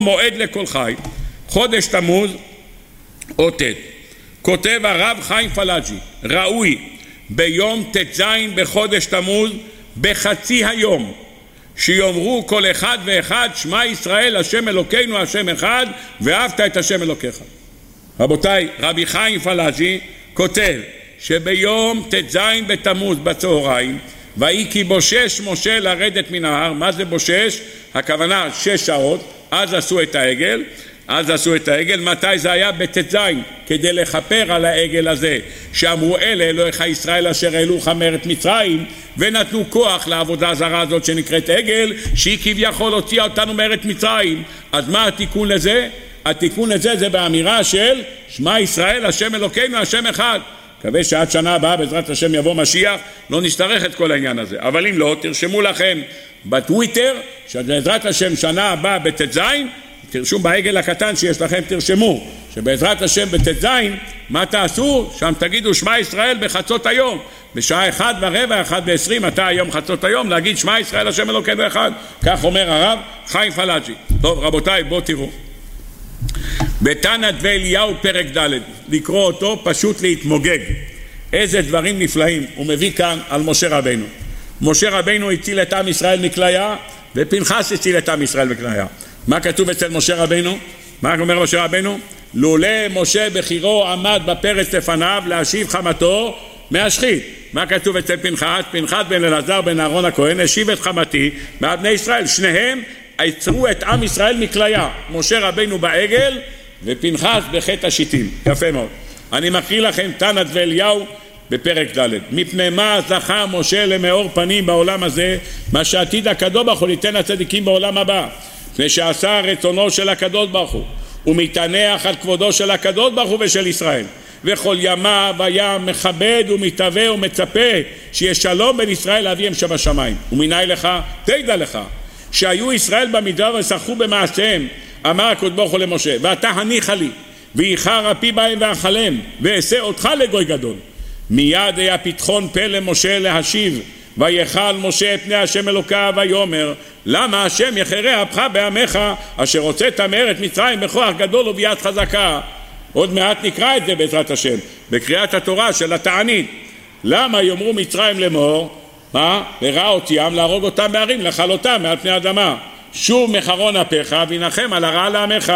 מועד לכל חי, חודש תמוז או ת'. כותב הרב חיים פלאג'י, ראוי ביום ט"ז בחודש תמוז בחצי היום שיאמרו כל אחד ואחד שמע ישראל השם אלוקינו השם אחד ואהבת את השם אלוקיך. רבותיי, רבי חיים פלאג'י כותב שביום ט"ז בתמוז בצהריים ויהי כי בושש משה לרדת מן ההר. מה זה בושש? הכוונה 6 שעות, אז עשו את העגל. מתי זה היה? בט"ז, כדי לכפר על העגל הזה שאמרו אלה אלוהיך ישראל אשר העלוך מארץ מצרים, ונתנו כוח לעבודה זרה הזאת שנקראת עגל, שהיא כביכול הוציאה אותנו מארץ מצרים. אז מה התיקון לזה? התיקון לזה זה באמירה של שמע ישראל השם אלוקינו השם אחד. מקווה שעד שנה הבאה בעזרת השם יבוא משיח לא נשתרך את כל העניין הזה, אבל אם לא, תרשמו לכם בטוויטר שבעזרת השם שנה הבאה בט"ז, תרשום בעגל הקטן שיש לכם, תרשמו שבעזרת השם בט"ז מה תעשו? שם תגידו שמע ישראל בחצות היום בשעה 1:15, 1:20, אתה היום חצות היום להגיד שמע ישראל השם אלוקינו אחד. כך אומר הרב חיים פלאג'י. טוב רבותיי, בואו תראו בתנא דבי אליהו פרק ד', לקרוא אותו פשוט להתמוגג. איזה דברים נפלאים הוא מביא כאן על משה רבינו. משה רבינו הציל את עם ישראל מכליה, ופנחס הציל את עם ישראל מכליה. מה כתוב אצל משה רבינו? מה אומר משה רבינו? לולא משה בחירו עמד בפרץ לפניו להשיב חמתו מהשחית. מה כתוב אצל פנחס? פנחס בן אלעזר בן אהרון הכהן השיב את חמתי מעל בני ישראל. שניהם עצרו את עם ישראל מכליה, משה רבינו בעגל ופנחס בחטא השיטים. יפה מאוד. אני מקריא לכם תנא דבי אליהו בפרק ד'. מפני מה זכה משה למאור פנים בעולם הזה, מה שעתיד הקדוש ברוך הוא ליתן לצדיקים בעולם הבא, מפני שעשה רצונו של הקדוש ברוך הוא ומתענח על כבודו של הקדוש ברוך הוא ושל ישראל, וכל ימיו היה מכבד ומתהווה ומצפה שיש שלום בין ישראל לאביהם שבשמיים. ומנין לך? תדע לך שהיו ישראל במדבר ושחו במעשיהם, אמר הקדוש ברוך הוא למשה, ואתה הניחה לי ואיחר אפי בהם ואכלם ואעשה אותך לגוי גדול. מיד היה פתחון פה למשה להשיב, ויחל משה את פני השם אלוקיו ויאמר, למה השם יחרה אפך בעמך אשר הוצאת מארץ מצרים בכוח גדול וביד חזקה. עוד מעט נקרא את זה בעזרת השם בקריאת התורה של התענית. למה יאמרו מצרים לאמור, וראה אותם להרוג אותם בערים, לאכל אותם מעל פני האדמה. שוב מחרון אפיך וינחם על הרע לעמך,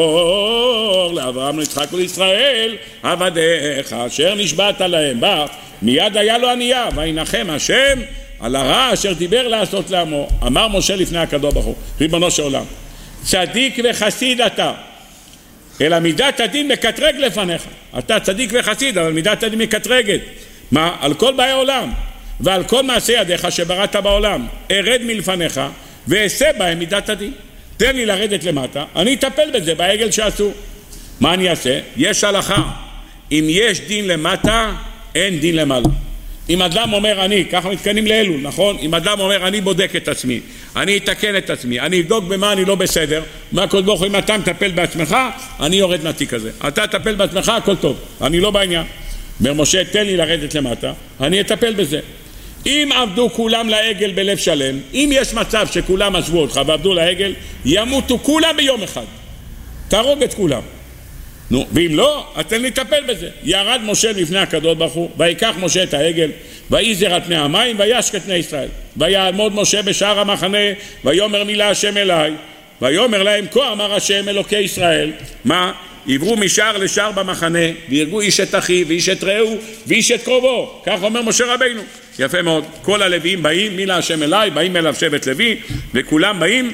זכור לאברהם ליצחק ולישראל עבדיך אשר נשבעת להם בה. מיד היה לו ענייה, וינחם השם על הרע אשר דיבר לעשות לעמו. אמר משה לפני הקדוש ברוך הוא, ריבונו של עולם, צדיק וחסיד אתה, אלא מידת הדין מקטרג לפניך. אתה צדיק וחסיד, אבל מידת הדין מקטרגת. מה? על כל באי עולם ועל כל מעשי ידיך שבראת בעולם ארד מלפניך ואעשה בהם מידת הדין. תן לי לרדת למטה, אני אטפל בזה בעגל שעשו. מה אני אעשה? יש הלכה, אם יש דין למטה אין דין למעלה. אם אדם אומר אני, ככה מתקנים לאלו, נכון? אם אדם אומר אני בודק את עצמי, אני אתקן את עצמי, אני אבדוק במה אני לא בסדר, מה הקדוש ברוך הוא, אם אתה מטפל בעצמך אני יורד מהתיק הזה, אתה תטפל בעצמך הכל טוב, אני לא בעניין. אומר משה, תן לי לרדת למטה, אני אטפל בזה. אם עבדו כולם לעגל בלב שלם, אם יש מצב שכולם עזבו אותך ועבדו לעגל, ימותו כולם ביום אחד, תהרוג את כולם. נו, ואם לא, אז תן לי לטפל בזה. ירד משה לפני הקדוש ברוך הוא, ויקח משה את העגל, ויזר על פני המים, וישק את פני ישראל. ויעמוד משה בשער המחנה, ויאמר מילה השם אליי, ויאמר להם כה אמר השם אלוקי ישראל. מה? עברו משער לשער במחנה, וירגו איש את אחיו, ואיש את רעהו, ואיש את קרובו. כך אומר משה רבינו. יפה מאוד. כל הלוויים באים, מילה השם אליי, באים אליו שבט לוי, וכולם באים,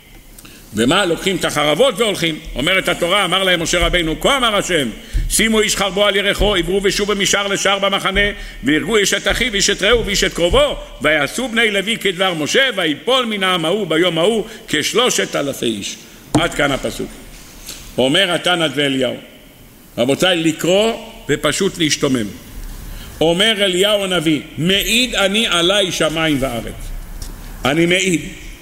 ומה? לוקחים את החרבות והולכים. אומרת התורה, אמר להם משה רבינו, כה אמר השם, שימו איש חרבו על ירחו, עברו ושובו משער לשער במחנה, וירגו איש את אחיו, ואיש את רעהו, ואיש את קרובו, ויעשו בני לוי כדבר משה, ויפול מן העם ההוא ביום ההוא 3,000 איש. עד כאן הפסוק. אומר תנא דבי אליהו. רבותיי, לקרוא ופשוט להשתומם. אומר אליהו הנביא, מעיד אני עלי שמיים וארץ. אני מעיד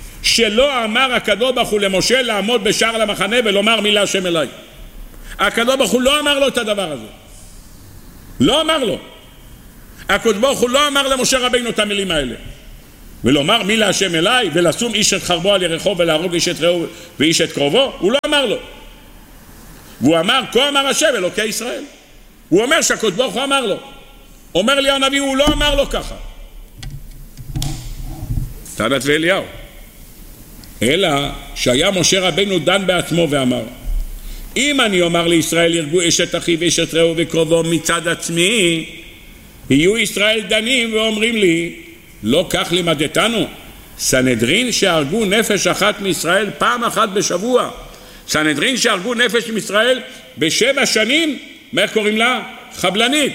שלא אמר הקדוש ברוך הוא למשה לעמוד בשער למחנה ולומר מילה השם אליי. הקדוש ברוך הוא לא אמר לו את הדבר הזה. לא אמר לו. הקדוש ברוך הוא לא אמר למשה רבינו את המילים האלה. ולומר מילה השם אליי ולשום איש את חרבו על ירחו ולהרוג איש את רעהו ואיש את קרובו. הוא לא אמר אמר לו. והוא אמר, כה אמר השם אלוקי ישראל. הוא אומר שהקדוש ברוך הוא אמר לו. אומר לי הנביא, הוא לא אמר לו ככה. טענת ואליהו. אלא שהיה משה רבנו דן בעצמו ואמר, אם אני אומר לישראל ירגו אשת אחיו ואשת רעהו וקרובו מצד עצמי, יהיו ישראל דנים ואומרים לי, לא כך לימדתנו. סנהדרין שהרגו נפש אחת מישראל פעם אחת בשבוע. סנהדרין שהרגו נפש מישראל ב7 שנים, מה קוראים לה? חבלנית.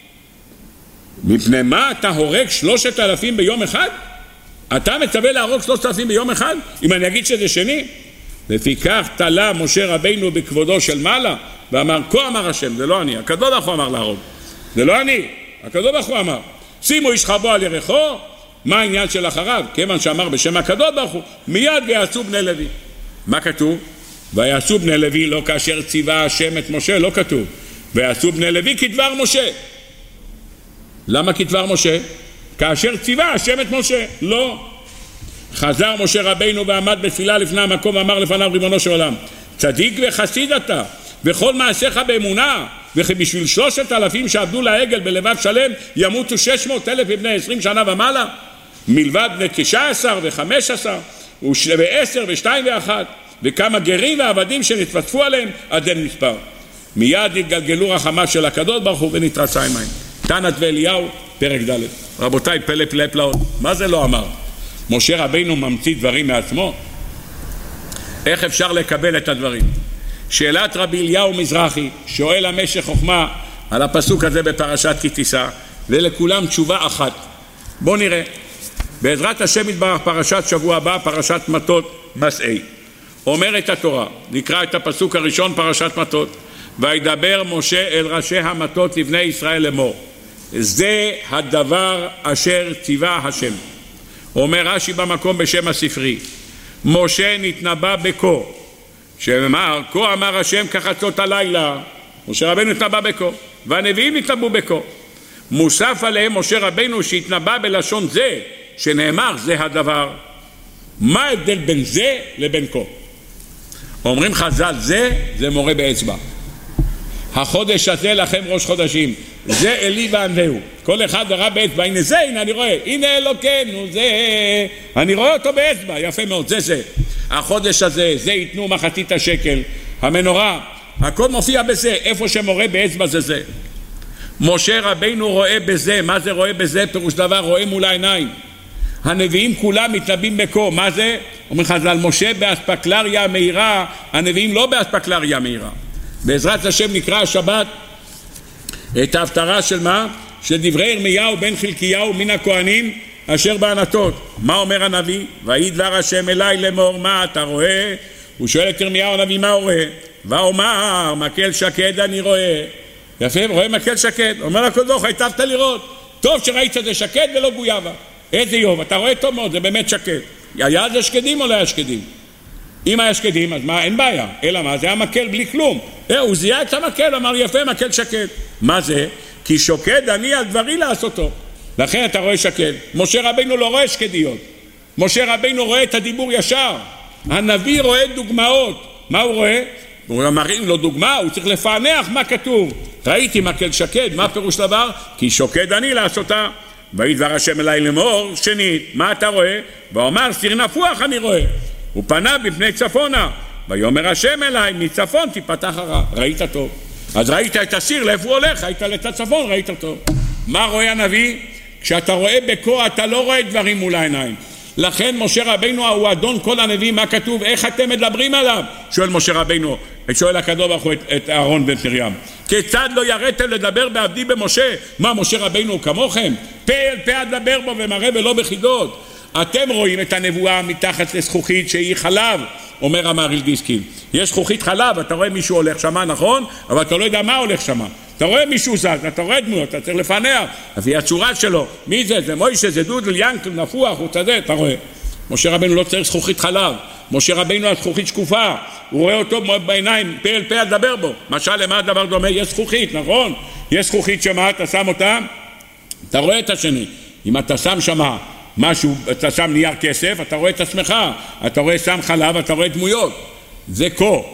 מפני מה אתה הורג 3,000 ביום אחד? אתה מצווה להרוג 3,000 ביום אחד? אם אני אגיד שזה שני? לפיכך תלה משה רבינו בכבודו של מעלה ואמר, כה אמר השם, זה לא אני, הקדוש ברוך הוא אמר להרוג, זה לא אני, הקדוש ברוך הוא אמר, שימו איש חבו על ירחו. מה העניין של אחריו? כיוון שאמר בשם הקדוש ברוך הוא, מיד ויעשו בני לוי. מה כתוב? ויעשו בני לוי, לא כאשר ציווה השם את משה, לא כתוב ויעשו בני לוי כדבר משה. למה כדבר משה? כאשר ציווה השם את משה, לא. חזר משה רבינו ועמד בתפילה לפני המקום ואמר לפניו, ריבונו של עולם, צדיק וחסיד אתה וכל מעשיך באמונה, וכי בשביל 3,000 שעבדו לעגל בלבב שלם ימותו 600,000 בבני 20 שנה ומעלה, מלבד בני 19 ו15 ו10 ו2 ו1 וכמה גרים ועבדים שנתווספו עליהם עד אין מספר. מיד התגלגלו רחמיו של הקדוש ברוך הוא ונתרצה עמהם. תנת ואליהו פרק ד'. רבותיי, פלא פלא פלאות, מה זה לא אמר? משה רבינו ממציא דברים מעצמו? איך אפשר לקבל את הדברים? שאלת רבי אליהו מזרחי שואל המשך חוכמה על הפסוק הזה בפרשת כי תישא, ולכולם תשובה אחת. בואו נראה. בעזרת השם יתברך פרשת שבוע הבא, פרשת מטות מסעי. אומרת התורה, נקרא את הפסוק הראשון, פרשת מטות. וידבר משה אל ראשי המטות לבני ישראל לאמור, זה הדבר אשר ציווה השם. אומר רש"י במקום בשם הספרי, משה נתנבא בכה, שאמר, כה אמר השם כחצות הלילה. משה רבינו נתנבא בכה, והנביאים נתנבאו בכה. מוסף עליהם משה רבינו שהתנבא בלשון זה, שנאמר זה הדבר. מה ההבדל בין זה לבין כה? אומרים חז"ל, זה מורה באצבע. החודש הזה לכם ראש חודשים, זה אלי וענווהו. כל אחד ראה באצבע, הנה זה, הנה אני רואה, הנה אלוקינו, זה, אני רואה אותו באצבע, יפה מאוד, זה. החודש הזה, זה ייתנו מחצית השקל, המנורה, הכל מופיע בזה, איפה שמורה באצבע זה. משה רבינו רואה בזה, מה זה רואה בזה? פירוש דבר, רואה מול העיניים. הנביאים כולם מתנבאים בכה, מה זה? אומרים חז"ל, משה באספקלריה מהירה, הנביאים לא באספקלריה מהירה. בעזרת השם נקרא השבת את ההפטרה של מה? של דברי ירמיהו בן חלקיהו מן הכהנים אשר בענתות. מה אומר הנביא? ויהי דבר השם אליי לאמור, מה אתה רואה? הוא שואל את ירמיהו הנביא מה הוא רואה? ואומר, מקל שקד אני רואה. יפה, רואה מקל שקד. אומר הקדוש ברוך הוא, היטבת לראות, טוב שראית זה שקד ולא גויאבה. איזה יום, אתה רואה טוב מאוד, זה באמת שקד. היה זה שקדים או לא היה שקדים? אם היה שקדים, אז מה, אין בעיה. אלא מה, זה היה מקל בלי כלום. הוא זיהה את המקל, אמר יפה, מקל שקד. מה זה? כי שוקד אני על דברי לעשותו. לכן אתה רואה שקד. משה רבינו לא רואה שקדיות. משה רבינו רואה את הדיבור ישר. הנביא רואה דוגמאות. מה הוא רואה? הוא מראים לו דוגמה, הוא צריך לפענח מה כתוב. ראיתי מקל שקד, מה פירוש דבר? כי שוקד אני לעשותה. ויהי דבר השם אליי לאמור, שנית, מה אתה רואה? ואומר, סיר נפוח אני רואה. הוא פנה בפני צפונה, ויאמר השם אליי, מצפון תפתח הרע. ראית טוב. אז ראית את הסיר, לאיפה הוא הולך? היית לצד צפון, ראית טוב. מה רואה הנביא? כשאתה רואה בכה, אתה לא רואה דברים מול העיניים. לכן משה רבינו הוא אדון כל הנביאים. מה כתוב? איך אתם מדברים עליו? שואל משה רבינו, שואל הקדוש ברוך הוא את אהרון בן מרים, כיצד לא יראתם לדבר בעבדי במשה? מה, משה רבינו כמוכם? פה אל פה אדבר בו ומראה ולא בחידות. אתם רואים את הנבואה מתחת לזכוכית שהיא חלב, אומר המהר"ל דיסקין. יש זכוכית חלב, אתה רואה מישהו הולך שמה, נכון? אבל אתה לא יודע מה הולך שמה. אתה רואה מישהו זז, אתה רואה דמות, אתה צריך לפענח. לפי הצורה שלו, מי זה? זה מוישה, זה דודל, ינקל, נפוח, הוא צזה, אתה רואה. משה רבינו לא צריך זכוכית חלב. משה רבינו הזכוכית שקופה, הוא רואה אותו מאוד בעיניים, פה אל פה לדבר בו. משל למה הדבר דומה? יש זכוכית, נכון? יש זכוכית שמה, אתה שם אותה, אתה רואה את השני. אם אתה שם שמה משהו, אתה שם נייר כסף, אתה רואה את עצמך, אתה רואה שם חלב, אתה רואה דמויות. זה כה.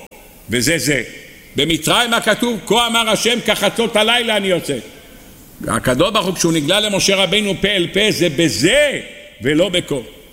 וזה זה. במצרים הכתוב, כה אמר השם כחצות הלילה אני יוצא. הקדוש ברוך הוא כשהוא נגלה למשה רבינו פה אל פה, זה בזה ולא בכה.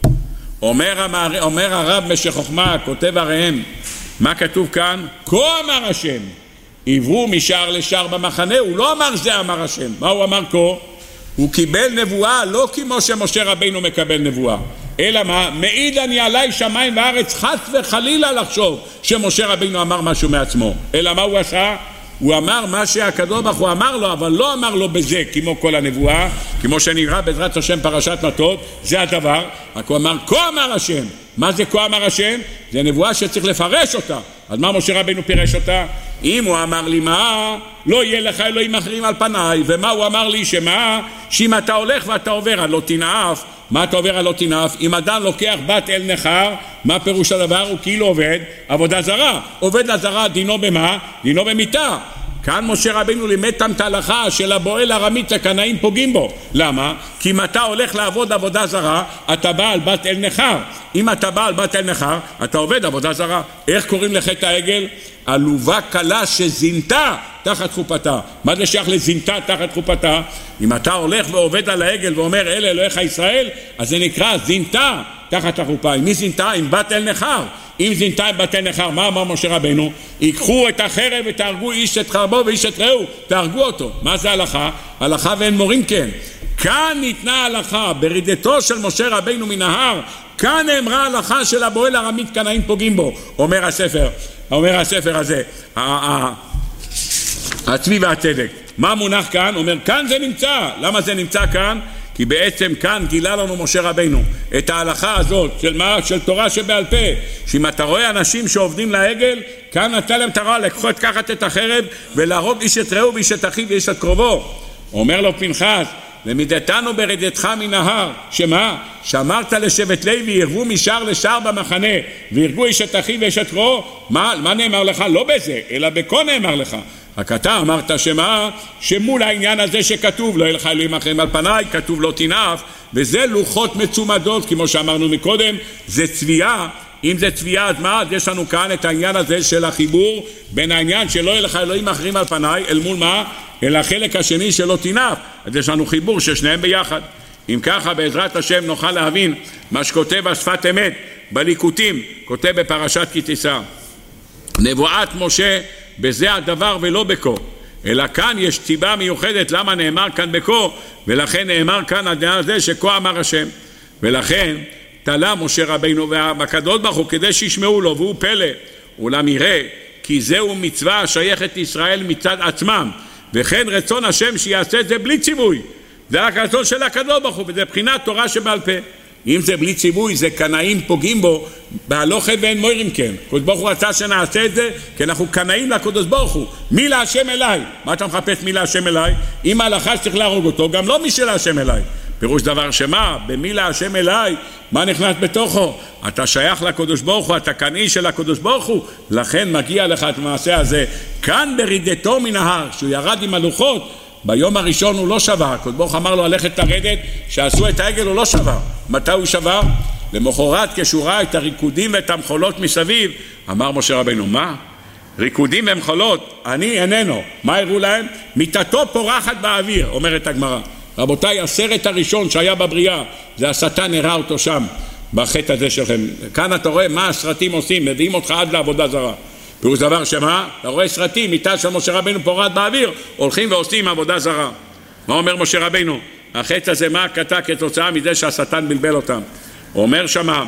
אומר הרב משך חוכמה, כותב הראם, מה כתוב כאן? כה אמר השם, עברו משער לשער במחנה. הוא לא אמר זה אמר השם. מה הוא אמר כה? הוא קיבל נבואה לא כמו שמשה רבינו מקבל נבואה, אלא מה? מעיד אני עליי שמיים וארץ, חס וחלילה לחשוב שמשה רבינו אמר משהו מעצמו. אלא מה הוא עשה? הוא אמר מה שהקדוש ברוך הוא אמר לו, אבל לא אמר לו בזה כמו כל הנבואה, כמו שנראה בעזרת השם פרשת מטות. זה הדבר. רק הוא אמר כה אמר השם. מה זה כה אמר השם? זה נבואה שצריך לפרש אותה. אז מה משה רבינו פירש אותה? אם הוא אמר לי מה? לא יהיה לך אלוהים אחרים על פניי. ומה הוא אמר לי? שמה? שאם אתה הולך ואתה עובר על לא תנאף. מה אתה עובר על לא תנאף? אם אדם לוקח בת אל נחר, מה פירוש הדבר? הוא כאילו עובד עבודה זרה. עובד לזרה דינו במה? דינו במיתה. כאן משה רבינו לימד את ההלכה של הבועל ארמית הקנאים פוגעים בו. למה? כי אם אתה הולך לעבוד עבודה זרה, אתה בא על בת אל נחר. אם אתה בא על בת אל נחר, אתה עובד עבודה זרה. איך קוראים לחטא העגל? עלובה קלה שזינתה תחת חופתה. מה זה שייך לזינתה תחת חופתה? אם אתה הולך ועובד על העגל ואומר אלה אלוהיך ישראל, אז זה נקרא זינתה תחת החופה. אם מי זינתה? עם בת אל נחר. אם זינתה עם בת אל נחר, מה אמר משה רבינו? ייקחו את החרב ותהרגו איש את חרבו ואיש את רעהו, תהרגו אותו. מה זה הלכה? הלכה ואין מורים כן. כאן ניתנה הלכה ברידתו של משה רבינו מן ההר. כאן נאמרה הלכה של הבועל ארמית קנאים פוגעים בו. אומר הספר הזה, הצבי והצדק. מה מונח כאן? אומר כאן זה נמצא. למה זה נמצא כאן? כי בעצם כאן גילה לנו משה רבינו את ההלכה הזאת של מה? של תורה שבעל פה, שאם אתה רואה אנשים שעובדים לעגל, כאן נתן להם תורה לקחת את החרב ולהרוג איש את רעהו ואיש את אחיו ואיש את קרובו. אומר לו פנחס, למידתנו ברדתך מן ההר, שמה? שאמרת לשבט לוי ירבו משער לשער במחנה וירגו איש את אחיו ואיש את קרובו. מה נאמר לך? לא בזה, אלא בכה נאמר לך. רק אתה אמרת שמה? שמול העניין הזה שכתוב לא יהיה לך אלוהים אחרים על פניי, כתוב לא תנאף, וזה לוחות מצומדות, כמו שאמרנו מקודם, זה צביעה. אם זה צביעה, אז מה? אז יש לנו כאן את העניין הזה של החיבור בין העניין שלא יהיה לך אלוהים אחרים על פניי, אל מול מה? אל החלק השני שלא תנאף. אז יש לנו חיבור ששניהם ביחד. אם ככה בעזרת השם נוכל להבין מה שכותב השפת אמת בליקוטים, כותב בפרשת כי תישא, נבואת משה בזה הדבר ולא בכה, אלא כאן יש סיבה מיוחדת למה נאמר כאן בכה, ולכן נאמר כאן הדעה הזה שכה אמר השם. ולכן תלה משה רבינו והקדוש ברוך הוא כדי שישמעו לו, והוא פלא, אולם יראה כי זהו מצווה שייכת ישראל מצד עצמם, וכן רצון השם שיעשה את זה בלי ציווי. זה רק רצון של הקדוש ברוך הוא, וזה בחינת תורה שבעל פה. אם זה בלי ציווי, זה קנאים פוגעים בו, בהלוכה ואין מוירים כן. הקדוש ברוך הוא רצה שנעשה את זה, כי אנחנו קנאים לקדוש ברוך הוא. מי להשם אליי? מה אתה מחפש מי להשם אליי? אם ההלכה שצריך להרוג אותו, גם לא מי שלהשם אליי. פירוש דבר שמה? במי להשם אליי? מה נכנס בתוכו? אתה שייך לקדוש ברוך הוא, אתה קנאי של הקדוש ברוך הוא, לכן מגיע לך את המעשה הזה. כאן ברידתו מן ההר, שהוא ירד עם הלוחות, ביום הראשון הוא לא שבר, הקדוש ברוך אמר לו ללכת לרדת, שעשו את העגל הוא לא שבר. מתי הוא שבר? למחרת כשהוא ראה את הריקודים ואת המחולות מסביב, אמר משה רבינו, מה? ריקודים ומחולות, אני איננו. מה הראו להם? מיטתו פורחת באוויר, אומרת הגמרא. רבותיי, הסרט הראשון שהיה בבריאה, זה השטן הראה אותו שם, בחטא הזה שלכם. כאן אתה רואה מה הסרטים עושים, מביאים אותך עד לעבודה זרה. פירוש דבר שמה? אתה רואה סרטים, מיטה של משה רבינו פורחת באוויר, הולכים ועושים עבודה זרה. מה אומר משה רבינו? החטא הזה מה קטע כתוצאה מזה שהשטן בלבל אותם. הוא אומר שמה,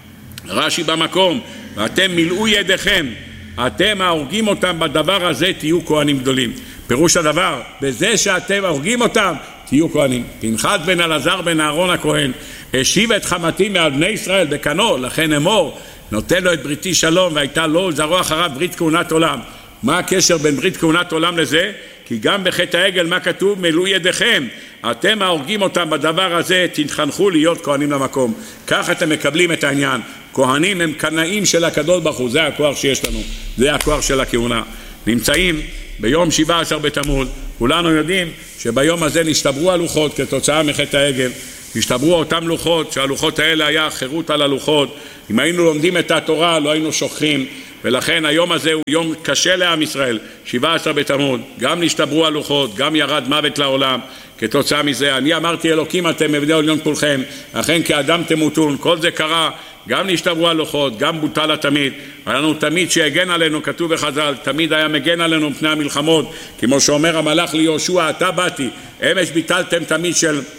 רש"י במקום, ואתם מילאו ידיכם, אתם ההורגים אותם בדבר הזה תהיו כהנים גדולים. פירוש הדבר, בזה שאתם הורגים אותם תהיו כהנים. פנחס בן אלעזר בן אהרון הכהן השיב את חמתי מעל בני ישראל בקנו, לכן אמור נותן לו את בריתי שלום, והייתה לו זרוע אחריו ברית כהונת עולם. מה הקשר בין ברית כהונת עולם לזה? כי גם בחטא העגל מה כתוב? מילאו ידיכם, אתם ההורגים אותם בדבר הזה תתחנכו להיות כהנים למקום. כך אתם מקבלים את העניין. כהנים הם קנאים של הקדוש ברוך הוא, זה הכוח שיש לנו, זה הכוח של הכהונה. נמצאים ביום 17 בתמוז, כולנו יודעים שביום הזה נשתברו הלוחות כתוצאה מחטא העגל. נשתברו אותם לוחות, שהלוחות האלה היה חירות על הלוחות. אם היינו לומדים את התורה לא היינו שוכחים, ולכן היום הזה הוא יום קשה לעם ישראל, 17 בתמוז, גם נשתברו הלוחות, גם ירד מוות לעולם. כתוצאה מזה, אני אמרתי אלוקים אתם עבדי עליון כולכם, אכן כאדם תמותון, כל זה קרה, גם נשתברו הלוחות, גם בוטל התמיד. היה לנו תמיד שיגן עלינו, כתוב בחז"ל, תמיד היה מגן עלינו מפני המלחמות, כמו שאומר המלאך ליהושע, אתה באתי, אמש ביטלתם תמיד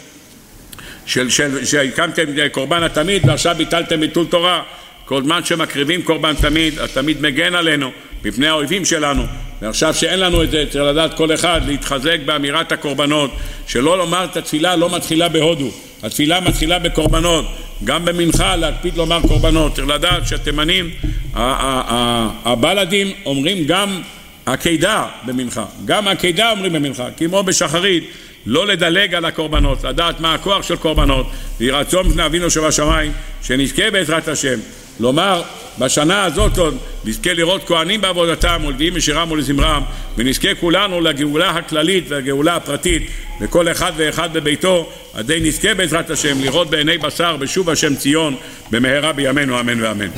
שהקמתם קורבן התמיד, ועכשיו ביטלתם ביטול תורה. כל זמן שמקריבים קורבן תמיד, התמיד מגן עלינו מפני האויבים שלנו. ועכשיו שאין לנו את זה, צריך לדעת כל אחד להתחזק באמירת הקורבנות, שלא לומר את התפילה לא מתחילה בהודו, התפילה מתחילה בקורבנות, גם במנחה להקפיד לומר קורבנות. צריך לדעת שהתימנים, הבלדים אומרים גם עקידה במנחה, גם עקידה אומרים במנחה, כמו בשחרית, לא לדלג על הקורבנות, לדעת מה הכוח של קורבנות, ויהי רצון בפני אבינו שבשמיים, שנזכה בעזרת השם, לומר בשנה הזאת עוד, נזכה לראות כהנים בעבודתם ולוויים משירם ולזמרם, ונזכה כולנו לגאולה הכללית והגאולה הפרטית וכל אחד ואחד בביתו, עדי נזכה בעזרת השם לראות בעיני בשר בשוב השם ציון במהרה בימינו אמן ואמן.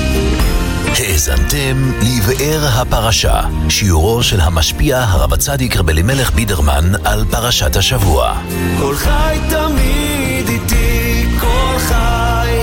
האזנתם לבאר הפרשה, שיעורו של המשפיע הרב הצדיק רב אלימלך בידרמן על פרשת השבוע. כל חי תמיד איתי, כל חי.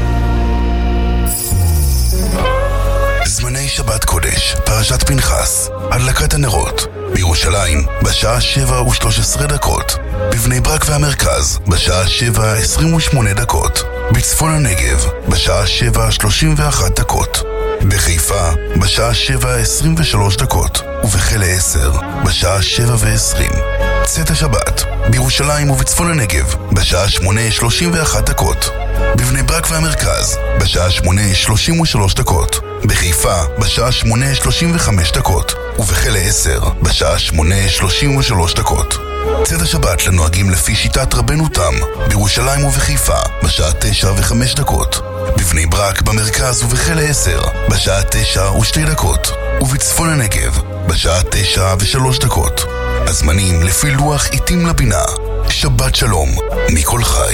זמני שבת קודש, פרשת פנחס, הדלקת הנרות, בירושלים בשעה 7:13, בבני ברק והמרכז בשעה 7:28, בצפון הנגב בשעה 7:31, בחיפה בשעה 7:23, ובחיל 10 בשעה 7:20. צאת השבת בירושלים ובצפון הנגב בשעה 8:31, בבני ברק והמרכז בשעה 8:33, בחיפה בשעה 8:35, ובחיל 10 בשעה 8:33. צאת השבת לנוהגים לפי שיטת רבנו תם בירושלים ובחיפה בשעה 9:05, בבני ברק במרכז ובחיל 10 בשעה 9:02, ובצפון הנגב בשעה 9:03. הזמנים לפי לוח עיתים לבינה. שבת שלום מכל חי.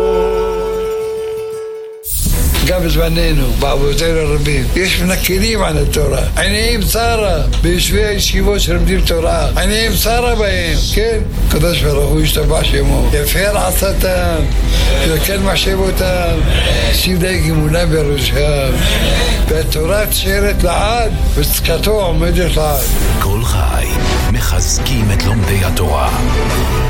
גם בזמננו, באבותינו הרבים, יש מנכרים על התורה. עיניים צרה ביושבי הישיבות שלומדים תורה. עיניים צרה בהם, כן? קדוש ברוך הוא ישתבח שמו. יפר עצתם, יקל מחשבותם, שים די גמונה בראשם. והתורה תשארת לעד, וצדקתו עומדת לעד. כל חי מחזקים את לומדי התורה.